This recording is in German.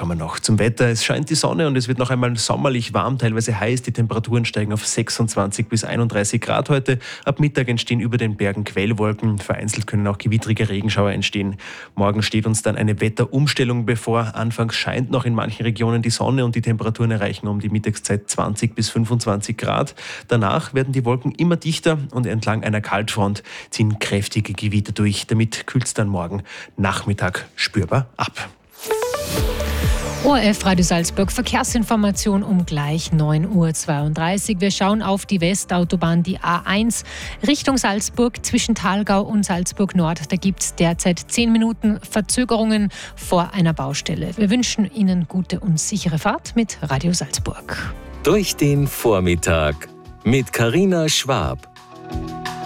kommen noch zum Wetter. Es scheint die Sonne und es wird noch einmal sommerlich warm, teilweise heiß. Die Temperaturen steigen auf 26 bis 31 Grad heute. Ab Mittag entstehen über den Bergen Quellwolken. Vereinzelt können auch gewittrige Regenschauer entstehen. Morgen steht uns dann eine Wetterumstellung bevor. Anfangs scheint noch in manchen Regionen die Sonne und die Temperaturen erreichen um die Mittagszeit 20 bis 25 Grad. Danach werden die Wolken immer dichter und entlang einer Kaltfront ziehen kräftige Gewitter durch. Damit kühlt es dann morgen Nachmittag spürbar ab. ORF Radio Salzburg, Verkehrsinformation um gleich 9.32 Uhr. Wir schauen auf die Westautobahn, die A1 Richtung Salzburg zwischen Thalgau und Salzburg Nord. Da gibt es derzeit 10 Minuten Verzögerungen vor einer Baustelle. Wir wünschen Ihnen gute und sichere Fahrt mit Radio Salzburg. Durch den Vormittag mit Carina Schwab.